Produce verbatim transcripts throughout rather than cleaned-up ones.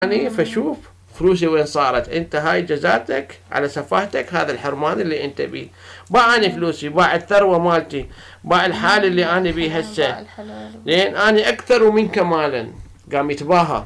يعني فشوف فلوسي وين صارت. انت هاي جزاتك على سفاهتك، هذا الحرمان اللي انت بيه. باع اني فلوسي، باع الثروة مالتي، باع الحال اللي انا بيه هسه، لين انا اكثر منك مالا. قام يتباهى.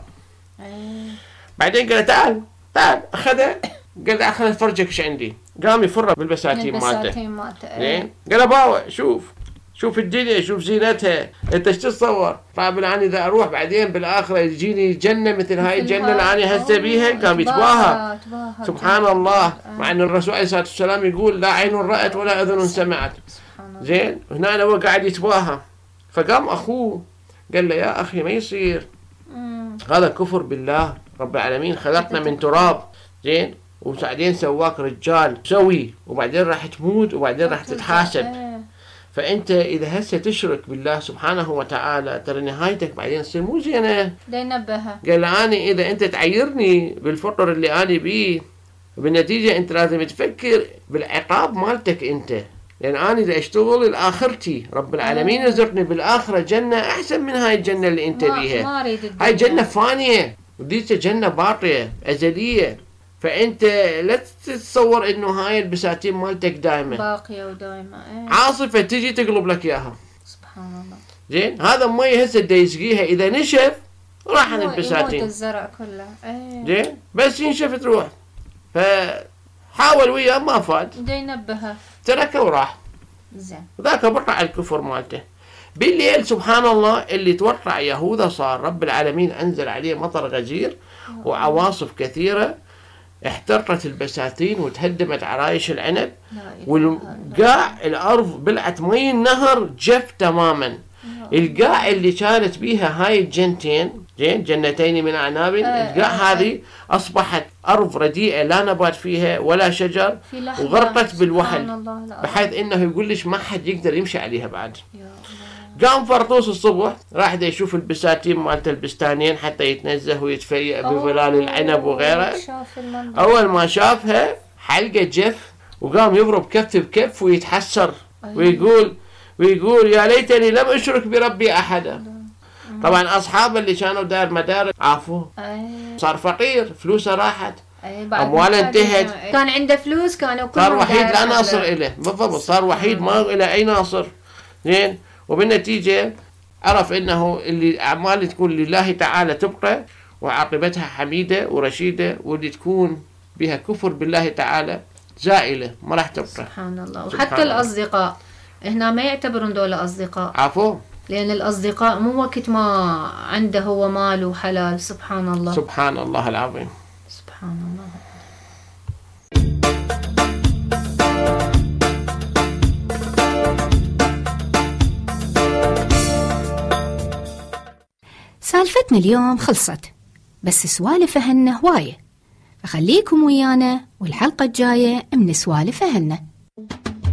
بعدين قال تعال تعال، اخذه قال اخذ فرجك ايش عندي. قام يفر بالبساتين مالته. زين قال باوع شوف شوف الدنيا، شوف زينتها، انت ايش تتصور؟ قابل اني اذا اروح بعدين بالاخره يجيني جنه مثل هاي الجنه اللي انا هسه بيها. قام يتباهى. سبحان الله. مع ان الرسول عليه الصلاه والسلام يقول لا عين رأت ولا اذن سمعت. زين هنا هو قاعد يتباهى. فقام اخوه قال له يا اخي ما يصير، هذا كفر بالله. رب العالمين خلقنا من تراب، زين، وبعدين سواك رجال سوي، وبعدين راح تموت، وبعدين راح تتحاسب. فأنت إذا هسه تشرك بالله سبحانه وتعالى ترى نهايتك بعدين تصير مو زينة. لينبهها. قال أنا إذا أنت تعيرني بالفقر اللي أنا بيه، بالنتيجة أنت لازم تفكر بالعقاب مالتك أنت، لأن أنا إذا أشتغل لآخرتي رب العالمين يرزقني بالآخرة جنة أحسن من هاي الجنة اللي أنت بيها. هاي جنة فانية وديك جنة باقية أزلية. فأنت لا تتصور إنه هاي البساتين مالتك دائمة باقية ودائمة. ايه. عاصفة تجي تقلب لك إياها. سبحان الله. زين هذا مي هسه دا يسقيها، إذا نشف راح عن البساتين. يموت الزرع كله. ايه. زين بس ينشف تروح. فحاول وياه ما فاد. دا ينبهه. تركه وراح. زين. ذاك برع الكفر مالته. بالليل سبحان الله اللي تورع يهوذا صار رب العالمين أنزل عليه مطر غزير وعواصف كثيرة، احترقت البساتين وتهدمت عرايش العنب، والقاع الأرض بلعت مي النهر جف تماما. القاع اللي كانت بيها هاي الجنتين، جين جنتين من أعناب، القاع هذه أصبحت أرض رديئة لا نبات فيها ولا شجر، وغرقت بالوحل، بحيث إنه يقول ليش ما حد يقدر يمشي عليها بعد. قام فرطوس الصبح راح دا يشوف البساتين مالت البستانين حتى يتنزه ويتفيأ بظلال العنب وغيره. أول ما شافها حلقة جف، وقام يضرب كف بكف ويتحسر ويقول ويقول يا ليتني لم أشرك بربي أحدا. طبعا أصحابه اللي كانوا دار مدار عافوه، صار فقير، فلوسه راحت، أمواله انتهت، كان عنده فلوس، كانوا كلهم صار وحيد لا ناصر إله. بالضبط صار وحيد ما إلى أي ناصر. زين وبالنتيجة عرف إنه اللي أعمال تكون لله تعالى تبقى وعاقبتها حميدة ورشيدة، واللي تكون بها كفر بالله تعالى زائلة ما راح تبقى. سبحان الله. وحتى الأصدقاء هنا ما يعتبرون دول أصدقاء. عفو. لأن الأصدقاء مو وقت ما عنده هو مال وحلال. سبحان الله. سبحان الله العظيم. سبحان الله. سالفتنا اليوم خلصت، بس سوالف أهلنا هواية، فخليكم ويانا والحلقة الجاية من سوالف أهلنا.